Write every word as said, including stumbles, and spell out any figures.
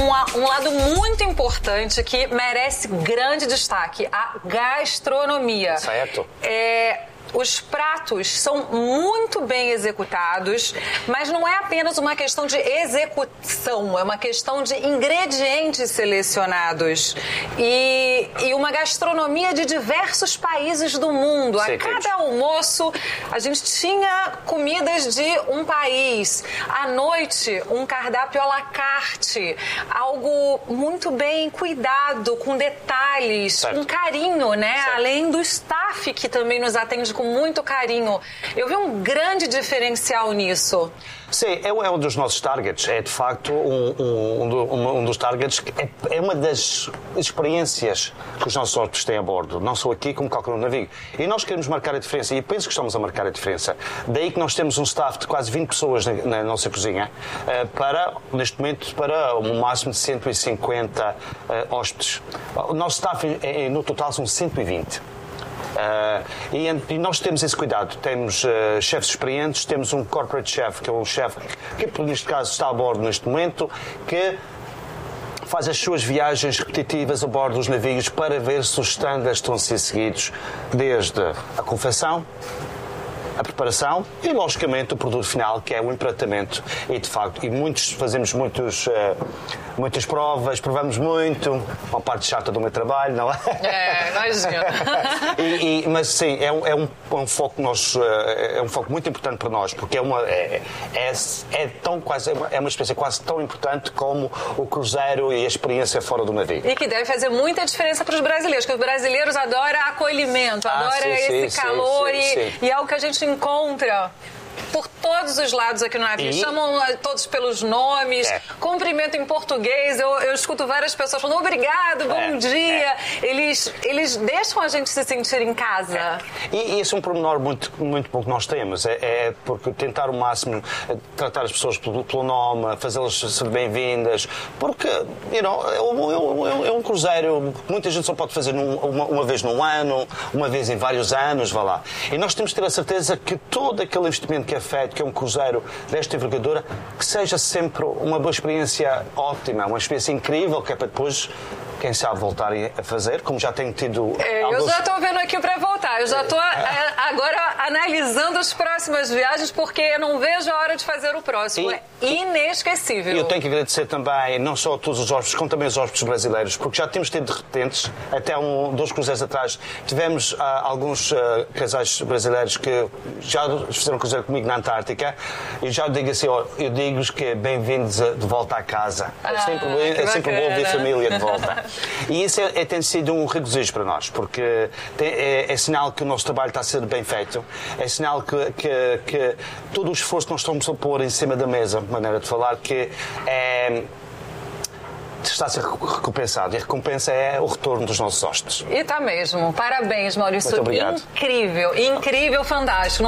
um lado muito importante que merece grande destaque, a gastronomia. Certo. É... Os pratos são muito bem executados, mas não é apenas uma questão de execução, é uma questão de ingredientes selecionados e, e uma gastronomia de diversos países do mundo. A cada almoço, a gente tinha comidas de um país. À noite, um cardápio à la carte, algo muito bem cuidado, com detalhes, certo. com carinho, né? Certo. Além do staff que também nos atende com muito carinho. Eu vi um grande diferencial nisso. Sim, é um dos nossos targets. É, de facto, um, um, um dos targets. É, é uma das experiências que os nossos hóspedes têm a bordo. Não só aqui, como qualquer um navio. E nós queremos marcar a diferença. E penso que estamos a marcar a diferença. Daí que nós temos um staff de quase vinte pessoas na, na nossa cozinha, para, neste momento, para um máximo de cento e cinquenta uh, hóspedes. O nosso staff, no total, são cento e vinte. Uh, e, e nós temos esse cuidado. Temos uh, chefes experientes, temos um corporate chef, que é um chefe que, que, neste caso, está a bordo neste momento, que faz as suas viagens repetitivas a bordo dos navios para ver se os standards estão a ser seguidos, desde a confecção, a preparação e, logicamente, o produto final, que é o empratamento. E, de facto, e muitos, fazemos muitos, uh, muitas provas, provamos muito, uma parte chata do meu trabalho, não é? É, imagino. e, e, mas, sim, é um, é um, um foco nosso, é um foco muito importante para nós, porque é uma, é, é, é, tão, quase, é uma experiência quase tão importante como o cruzeiro e a experiência fora do navio. E que deve fazer muita diferença para os brasileiros, porque os brasileiros adoram acolhimento, ah, adoram sim, esse sim, calor sim, e, sim. e é algo que a gente encontra por todos os lados aqui no navio. E... chamam todos pelos nomes, é. cumprimento em português. Eu, eu escuto várias pessoas falando obrigado, bom é. dia. É. Eles, eles deixam a gente se sentir em casa. É. E, e esse é um pormenor muito, muito bom que nós temos. É, é porque tentar o máximo tratar as pessoas pelo, pelo nome, fazê-las ser bem-vindas. Porque, you know, é, um, é um cruzeiro que muita gente só pode fazer num, uma, uma vez num ano, uma vez em vários anos, vá lá. E nós temos que ter a certeza que todo aquele investimento que é feito, que é um cruzeiro desta envergadura, que seja sempre uma boa experiência ótima, uma experiência incrível, que é para depois, quem sabe, voltar a fazer, como já tenho tido... É, alguns... Eu já estou vendo aqui para voltar, eu já estou agora analisando as próximas viagens, porque eu não vejo a hora de fazer o próximo. E, é inesquecível. E eu tenho que agradecer também, não só a todos os hóspedes, como também os hóspedes brasileiros, porque já temos tido repetentes, até um, dois cruzeiros atrás, tivemos ah, alguns ah, casais brasileiros que já fizeram um cruzeiro comigo na Antártica, e já digo assim, ó, eu digo-vos que bem-vindos de volta à casa. Ah, é sempre, é sempre bom ver a família de volta. E isso é, é, tem sido um regozijo para nós, porque tem, é, é sinal que o nosso trabalho está a ser bem feito, é sinal que, que, que todo o esforço que nós estamos a pôr em cima da mesa, maneira de falar, que é, está a ser recompensado. E a recompensa é o retorno dos nossos hóspedes. E está mesmo. Parabéns, Maurício. Muito obrigado. Incrível, incrível, fantástico.